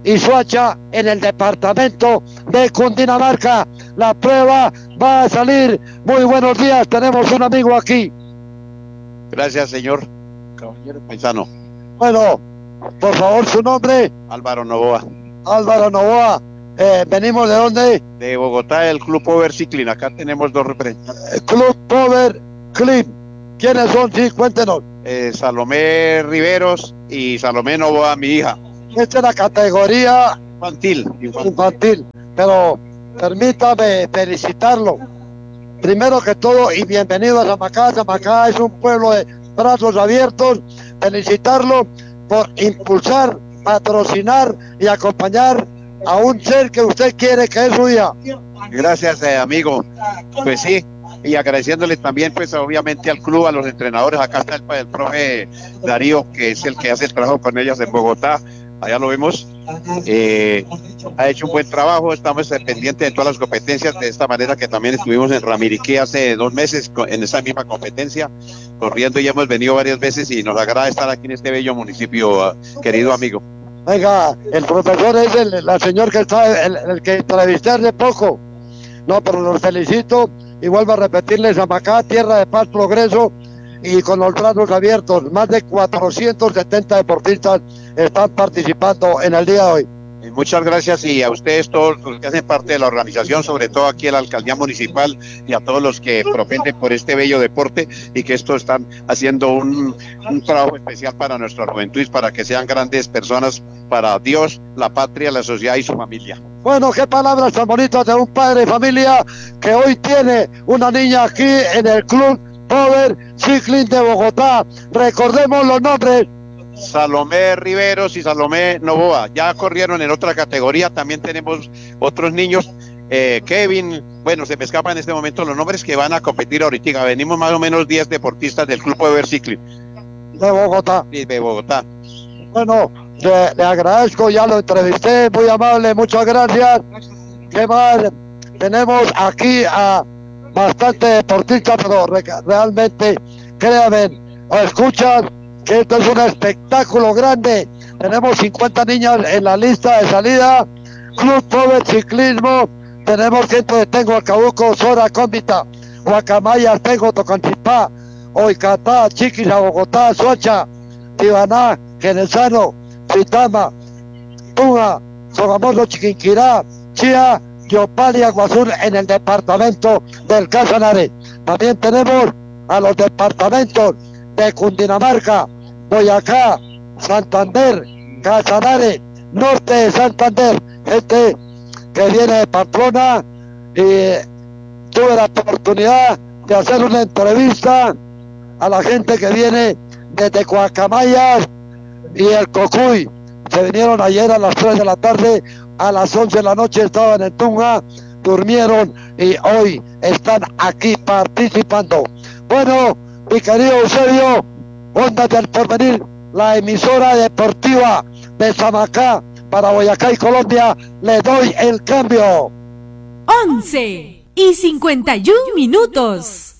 y Soacha en el departamento de Cundinamarca. La prueba va a salir. Muy buenos días, tenemos un amigo aquí. Gracias, señor caballero paisano. Bueno, por favor, su nombre. Álvaro Novoa. Álvaro Novoa. ¿Venimos de dónde? De Bogotá, el Club Power Cycling. Acá tenemos dos representantes. Club Power Cycling. ¿Quiénes son? Sí, cuéntenos. Salomé Riveros y Salomé Novoa, mi hija. Esta es la categoría infantil. Pero permítame felicitarlo. Primero que todo, y bienvenido a Samacá. Samacá es un pueblo de brazos abiertos. Felicitarlo por impulsar, patrocinar y acompañar a un ser que usted quiere, que es su hija. Gracias, amigo. Pues sí, y agradeciéndole también, pues obviamente al club, a los entrenadores. Acá está el profe Darío, que es el que hace el trabajo con ellas en Bogotá. Allá lo vemos. Ha hecho un buen trabajo. Estamos pendientes de todas las competencias, de esta manera que también estuvimos en Ramiriquí hace 2 meses en esa misma competencia, corriendo, y hemos venido varias veces y nos agrada estar aquí en este bello municipio, querido amigo. Venga, el profesor es el señor que está, el que entrevisté hace poco. No, pero los felicito y vuelvo a repetirles: Samacá, tierra de paz, progreso y con los brazos abiertos. Más de 470 deportistas están participando en el día de hoy. Muchas gracias, y a ustedes todos los que hacen parte de la organización, sobre todo aquí a la alcaldía municipal y a todos los que propenden por este bello deporte, y que esto están haciendo un trabajo especial para nuestra juventud, para que sean grandes personas para Dios, la patria, la sociedad y su familia. Bueno, qué palabras tan bonitas de un padre de familia que hoy tiene una niña aquí en el Club Power Cycling de Bogotá. Recordemos los nombres: Salomé Riveros y Salomé Novoa. Ya corrieron en otra categoría. También tenemos otros niños, Kevin, bueno, se me escapan en este momento los nombres, que van a competir ahorita. Venimos más o menos 10 deportistas del Club Power Cycling de Bogotá. Sí, de Bogotá. Bueno, le agradezco, ya lo entrevisté, muy amable, muchas gracias. ¿Qué más? Tenemos aquí a bastante deportistas, pero realmente, créanme, o escuchan que esto es un espectáculo grande. Tenemos 50 niñas en la lista de salida. Club Power Ciclismo. Tenemos gente de Tengo, Alcabuco, Sora, Cómbita, Guacamaya, Tengo, Tocancipá, Oicatá, Chiquis, Bogotá, Soacha, Tibaná, Genesano, Chitama, Tunga, Sogamoso, Chiquinquirá, Chía, Yopal y Aguazul en el departamento del Casanare. También tenemos a los departamentos de Cundinamarca, Boyacá, Santander, Casanare, norte de Santander, gente que viene de Pamplona, y tuve la oportunidad de hacer una entrevista a la gente que viene desde Guacamayas y el Cocuy. Se vinieron ayer a las 3 de la tarde, a las 11 de la noche estaban en Tunga, durmieron y hoy están aquí participando. Bueno, mi querido Eusebio, Ondas del Porvenir, la emisora deportiva de Samacá para Boyacá y Colombia, le doy el cambio. 11:51.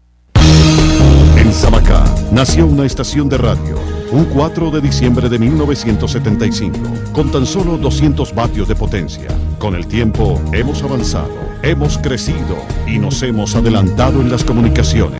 En Samacá nació una estación de radio, un 4 de diciembre de 1975, con tan solo 200 vatios de potencia. Con el tiempo hemos avanzado, hemos crecido y nos hemos adelantado en las comunicaciones.